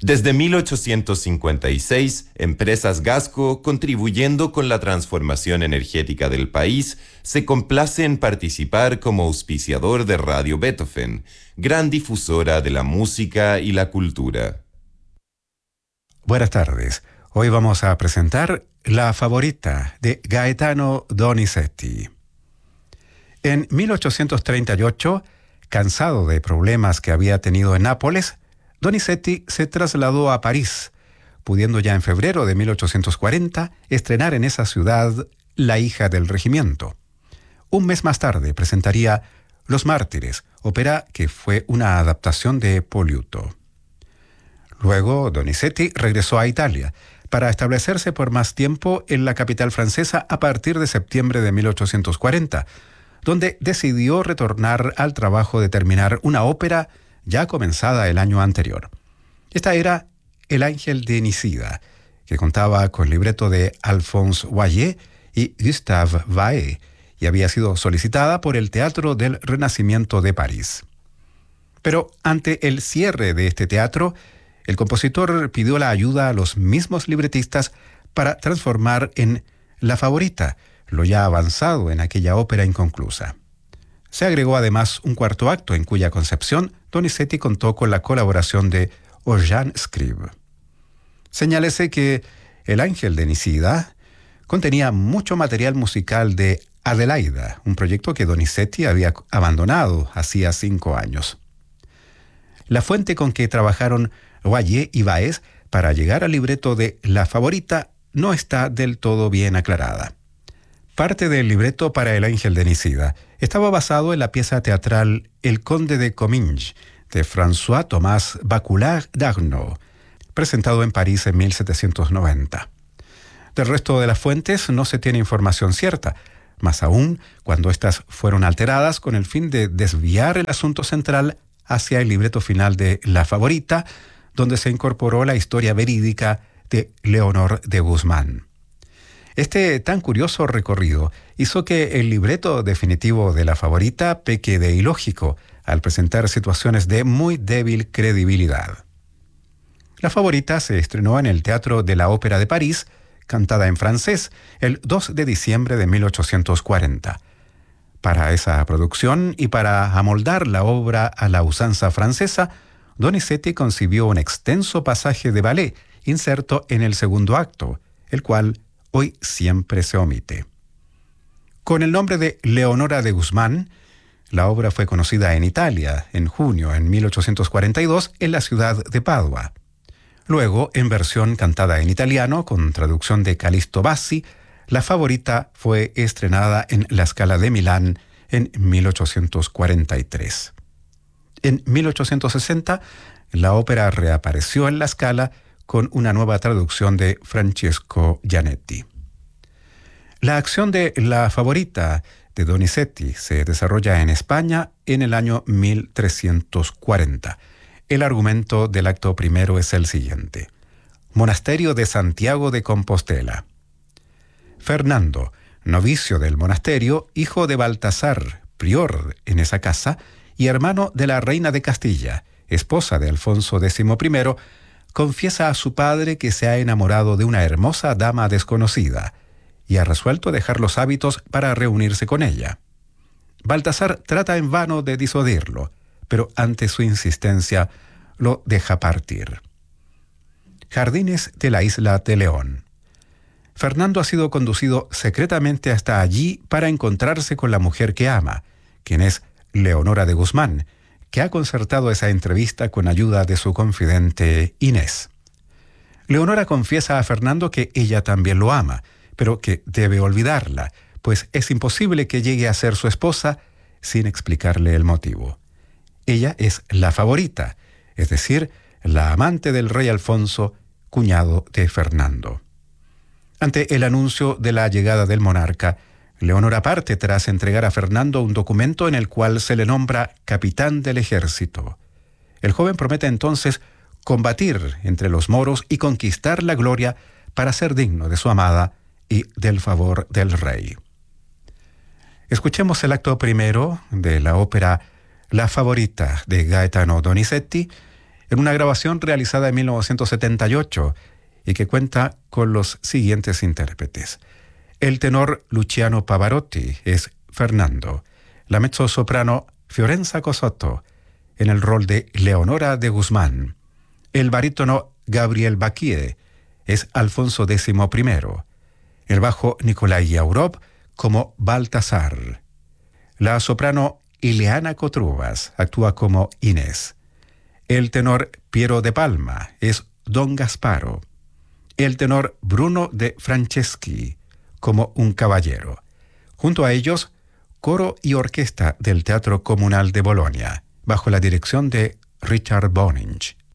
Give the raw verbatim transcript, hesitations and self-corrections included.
Desde mil ochocientos cincuenta y seis, Empresas Gasco, contribuyendo con la transformación energética del país, se complace en participar como auspiciador de Radio Beethoven, gran difusora de la música y la cultura. Buenas tardes. Hoy vamos a presentar La Favorita de Gaetano Donizetti. En mil ochocientos treinta y ocho, cansado de problemas que había tenido en Nápoles, Donizetti se trasladó a París, pudiendo ya en febrero de mil ochocientos cuarenta estrenar en esa ciudad La hija del regimiento. Un mes más tarde presentaría Los mártires, ópera que fue una adaptación de Poliuto. Luego Donizetti regresó a Italia para establecerse por más tiempo en la capital francesa a partir de septiembre de mil ochocientos cuarenta, donde decidió retornar al trabajo de terminar una ópera ya comenzada el año anterior. Esta era El ángel de Nisida, que contaba con libreto de Alphonse Wayet y Gustave Vae, y había sido solicitada por el Teatro del Renacimiento de París. Pero ante el cierre de este teatro, el compositor pidió la ayuda a los mismos libretistas para transformar en La Favorita lo ya avanzado en aquella ópera inconclusa. Se agregó además un cuarto acto en cuya concepción Donizetti contó con la colaboración de Eugène Scribe. Señálese que El ángel de Nisida contenía mucho material musical de Adelaida, un proyecto que Donizetti había abandonado hacía cinco años. La fuente con que trabajaron Wayet y Baez para llegar al libreto de La Favorita no está del todo bien aclarada. Parte del libreto para El ángel de Nisida estaba basado en la pieza teatral El conde de Comminges de François-Thomas Baculard d'Arnaud, presentado en París en mil setecientos noventa. Del resto de las fuentes no se tiene información cierta, más aún cuando éstas fueron alteradas con el fin de desviar el asunto central hacia el libreto final de La Favorita, donde se incorporó la historia verídica de Leonor de Guzmán. Este tan curioso recorrido hizo que el libreto definitivo de La Favorita peque de ilógico al presentar situaciones de muy débil credibilidad. La Favorita se estrenó en el Teatro de la Ópera de París, cantada en francés, el dos de diciembre de mil ochocientos cuarenta. Para esa producción y para amoldar la obra a la usanza francesa, Donizetti concibió un extenso pasaje de ballet inserto en el segundo acto, el cual hoy siempre se omite. Con el nombre de Leonora de Guzmán, la obra fue conocida en Italia en junio en mil ochocientos cuarenta y dos en la ciudad de Padua. Luego, en versión cantada en italiano con traducción de Calixto Bassi, La Favorita fue estrenada en la Scala de Milán en mil ochocientos cuarenta y tres. En mil ochocientos sesenta, la ópera reapareció en la Scala con una nueva traducción de Francesco Gianetti. La acción de La Favorita de Donizetti se desarrolla en España en el año mil trescientos cuarenta. El argumento del acto primero es el siguiente. Monasterio de Santiago de Compostela. Fernando, novicio del monasterio, hijo de Baltasar, prior en esa casa, y hermano de la reina de Castilla, esposa de Alfonso décimo primero, confiesa a su padre que se ha enamorado de una hermosa dama desconocida y ha resuelto dejar los hábitos para reunirse con ella. Baltasar trata en vano de disuadirlo, pero ante su insistencia lo deja partir. Jardines de la isla de León. Fernando ha sido conducido secretamente hasta allí para encontrarse con la mujer que ama, quien es Leonora de Guzmán, que ha concertado esa entrevista con ayuda de su confidente Inés. Leonora confiesa a Fernando que ella también lo ama, pero que debe olvidarla, pues es imposible que llegue a ser su esposa sin explicarle el motivo. Ella es la favorita, es decir, la amante del rey Alfonso, cuñado de Fernando. Ante el anuncio de la llegada del monarca, Leonora parte tras entregar a Fernando un documento en el cual se le nombra capitán del ejército. El joven promete entonces combatir entre los moros y conquistar la gloria para ser digno de su amada y del favor del rey. Escuchemos el acto primero de la ópera La Favorita de Gaetano Donizetti, en una grabación realizada en mil novecientos setenta y ocho y que cuenta con los siguientes intérpretes. El tenor Luciano Pavarotti es Fernando, la mezzosoprano Fiorenza Cosotto en el rol de Leonora de Guzmán, el barítono Gabriel Baquie es Alfonso décimo primero, el bajo Nikolai Yaurov como Baltasar. La soprano Ileana Cotrubas actúa como Inés. El tenor Piero de Palma es Don Gasparo. El tenor Bruno de Franceschi como un caballero. Junto a ellos, coro y orquesta del Teatro Comunal de Bolonia, bajo la dirección de Richard Boninch.